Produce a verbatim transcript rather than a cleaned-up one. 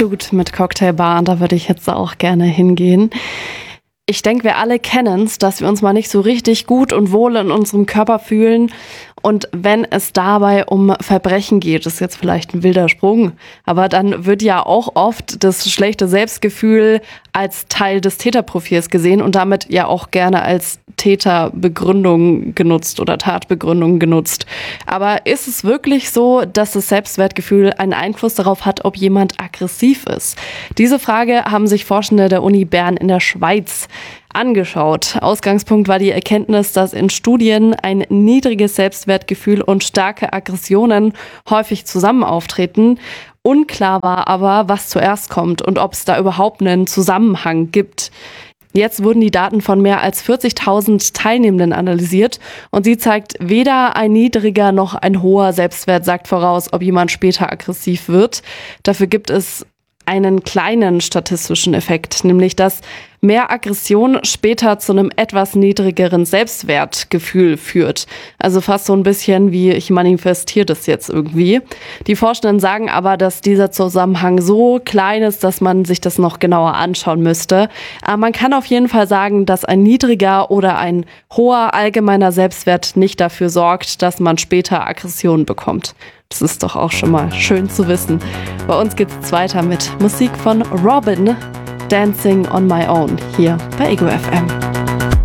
Flut mit Cocktailbar und da würde ich jetzt auch gerne hingehen. Ich denke, wir alle kennen es, dass wir uns mal nicht so richtig gut und wohl in unserem Körper fühlen. Und wenn es dabei um Verbrechen geht, ist jetzt vielleicht ein wilder Sprung, aber dann wird ja auch oft das schlechte Selbstgefühl als Teil des Täterprofils gesehen und damit ja auch gerne als Täterbegründung genutzt oder Tatbegründung genutzt. Aber ist es wirklich so, dass das Selbstwertgefühl einen Einfluss darauf hat, ob jemand aggressiv ist? Diese Frage haben sich Forschende der Uni Bern in der Schweiz angeschaut. Ausgangspunkt war die Erkenntnis, dass in Studien ein niedriges Selbstwertgefühl und starke Aggressionen häufig zusammen auftreten. Unklar war aber, was zuerst kommt und ob es da überhaupt einen Zusammenhang gibt. Jetzt wurden die Daten von mehr als vierzigtausend Teilnehmenden analysiert und sie zeigt, weder ein niedriger noch ein hoher Selbstwert sagt voraus, ob jemand später aggressiv wird. Dafür gibt es einen kleinen statistischen Effekt, nämlich dass mehr Aggression später zu einem etwas niedrigeren Selbstwertgefühl führt. Also fast so ein bisschen wie, ich manifestiere das jetzt irgendwie. Die Forschenden sagen aber, dass dieser Zusammenhang so klein ist, dass man sich das noch genauer anschauen müsste. Aber man kann auf jeden Fall sagen, dass ein niedriger oder ein hoher allgemeiner Selbstwert nicht dafür sorgt, dass man später Aggressionen bekommt. Das ist doch auch schon mal schön zu wissen. Bei uns geht's weiter mit Musik von Robin, Dancing on My Own, hier bei Ego F M.